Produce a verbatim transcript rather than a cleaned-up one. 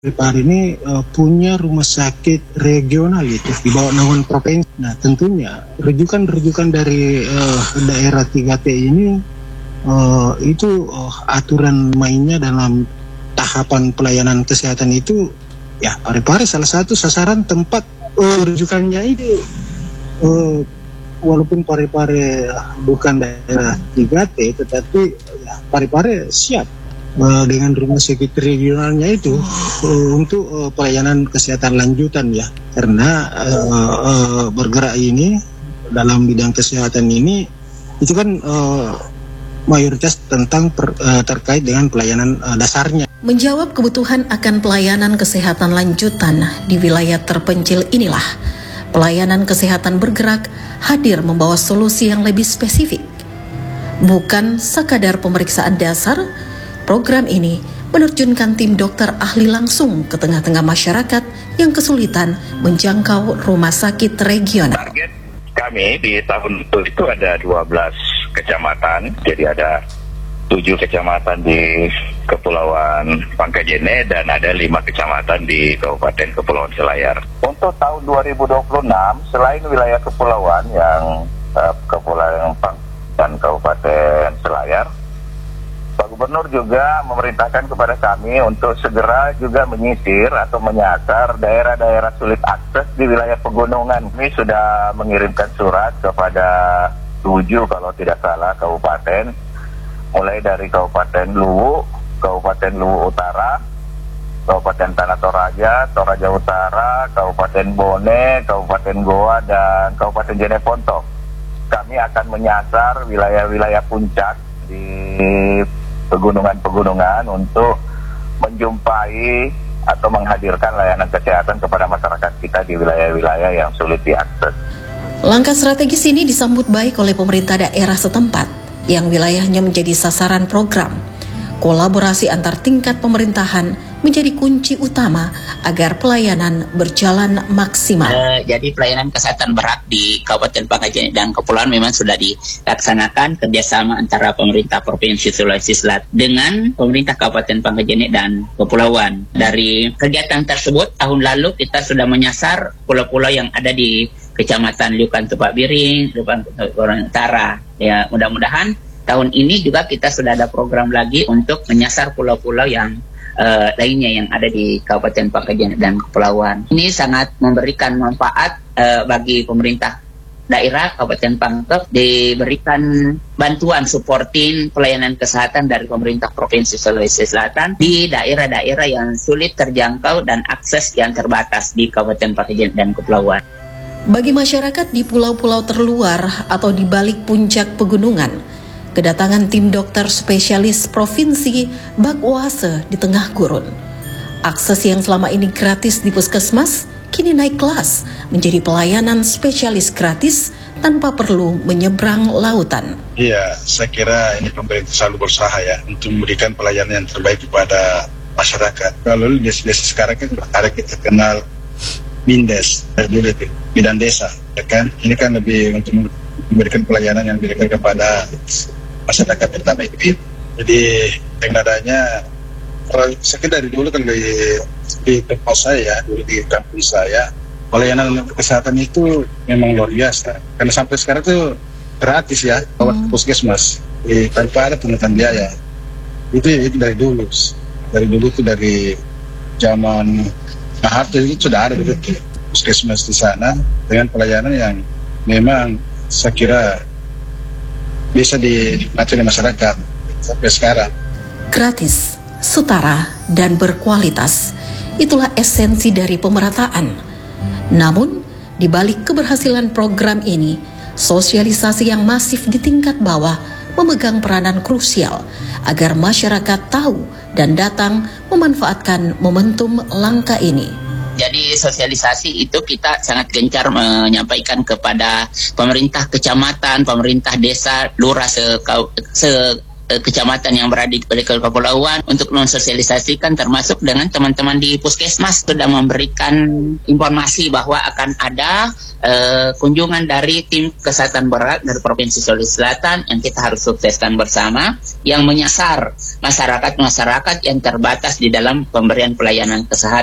Parepare ini uh, punya rumah sakit regional itu di bawah naungan provinsi. Nah, tentunya rujukan-rujukan dari uh, daerah tiga T ini uh, itu uh, aturan mainnya dalam tahapan pelayanan kesehatan itu, ya Parepare salah satu sasaran tempat uh, rujukannya itu. Uh, walaupun Parepare bukan daerah tiga T, tetapi ya, Parepare siap uh, dengan rumah sakit regionalnya itu uh, untuk uh, pelayanan kesehatan lanjutan ya, karena uh, uh, bergerak ini dalam bidang kesehatan ini itu kan uh, mayoritas tentang per, uh, terkait dengan pelayanan uh, dasarnya. Menjawab kebutuhan akan pelayanan kesehatan lanjutan di wilayah terpencil inilah pelayanan kesehatan bergerak hadir membawa solusi yang lebih spesifik. Bukan sekadar pemeriksaan dasar, program ini menerjunkan tim dokter ahli langsung ke tengah-tengah masyarakat yang kesulitan menjangkau rumah sakit regional. Target kami di tahun itu ada dua belas kecamatan, jadi ada tujuh kecamatan di Kepulauan Pangkajene dan ada lima kecamatan di Kabupaten Kepulauan Selayar. Untuk tahun dua ribu dua puluh enam, selain wilayah kepulauan yang uh, Kepulauan Pang dan Kabupaten Selayar, Pak Gubernur juga memerintahkan kepada kami untuk segera juga menyisir atau menyasar daerah-daerah sulit akses di wilayah pegunungan. Kami sudah mengirimkan surat kepada tujuh kalau tidak salah kabupaten, mulai dari Kabupaten Luwu, Kabupaten Luwu Utara, Kabupaten Tanah Toraja, Toraja Utara, Kabupaten Bone, Kabupaten Goa, dan Kabupaten Jeneponto. Kami akan menyasar wilayah-wilayah puncak di pegunungan-pegunungan untuk menjumpai atau menghadirkan layanan kesehatan kepada masyarakat kita di wilayah-wilayah yang sulit diakses. Langkah strategis ini disambut baik oleh pemerintah daerah setempat yang wilayahnya menjadi sasaran program. Kolaborasi antar tingkat pemerintahan menjadi kunci utama agar pelayanan berjalan maksimal. Uh, jadi pelayanan kesehatan berat di Kabupaten Pangkajene dan Kepulauan memang sudah dilaksanakan kerjasama antara pemerintah Provinsi Sulawesi Selatan dengan pemerintah Kabupaten Pangkajene dan Kepulauan. Dari kegiatan tersebut, tahun lalu kita sudah menyasar pulau-pulau yang ada di Kecamatan Liukan Tupak Biring, Liukan Tupak Utara. Ya, mudah-mudahan tahun ini juga kita sudah ada program lagi untuk menyasar pulau-pulau yang uh, lainnya yang ada di Kabupaten Pangkajene dan Kepulauan. Ini sangat memberikan manfaat uh, bagi pemerintah daerah Kabupaten Pangkep, diberikan bantuan supporting pelayanan kesehatan dari pemerintah Provinsi Sulawesi Selatan di daerah-daerah yang sulit terjangkau dan akses yang terbatas di Kabupaten Pangkajene dan Kepulauan. Bagi masyarakat di pulau-pulau terluar atau di balik puncak pegunungan, kedatangan tim dokter spesialis provinsi bak oase di tengah gurun. Akses yang selama ini gratis di puskesmas kini naik kelas menjadi pelayanan spesialis gratis tanpa perlu menyeberang lautan. Iya, saya kira ini pemerintah selalu berusaha ya untuk memberikan pelayanan yang terbaik kepada masyarakat. Kalau di desa-desa sekarang kan ada kita kenal Bindes, bidan desa, ya kan? Ini kan lebih untuk memberikan pelayanan yang diberikan kepada masyarakat pertama itu. Jadi dengan adanya, saya dari dulu kan di, di tempat saya, dulu di kampung saya, pelayanan kesehatan itu memang luar biasa. Karena sampai sekarang itu gratis ya, lewat hmm. puskesmas, di, tanpa ada pungutan biaya. Itu, itu dari dulu, dari dulu itu dari zaman Nah, itu sudah ada begitu puskesmas di sana dengan pelayanan yang memang saya kira bisa dinikmati oleh masyarakat sampai sekarang. Gratis, setara, dan berkualitas. Itulah esensi dari pemerataan. Namun, di balik keberhasilan program ini, sosialisasi yang masif di tingkat bawah memegang peranan krusial agar masyarakat tahu dan datang memanfaatkan momentum langkah ini. Jadi sosialisasi itu kita sangat gencar menyampaikan kepada pemerintah kecamatan, pemerintah desa, lurah se, se eh, kecamatan yang berada di kepulauan untuk mensosialisasikan, termasuk dengan teman-teman di puskesmas sudah memberikan informasi bahwa akan ada eh, kunjungan dari tim kesehatan berat dari Provinsi Sulawesi Selatan yang kita harus sukseskan bersama, yang menyasar masyarakat-masyarakat yang terbatas di dalam pemberian pelayanan kesehatan